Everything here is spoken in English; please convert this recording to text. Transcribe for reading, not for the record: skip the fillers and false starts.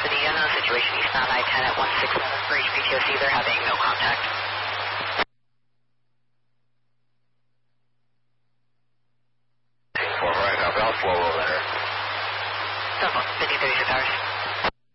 City, unknown situation, eastbound I-10 at 167 for HPTOC, they're having no contact. Right, copy, I'll flow over there. 5036 hours.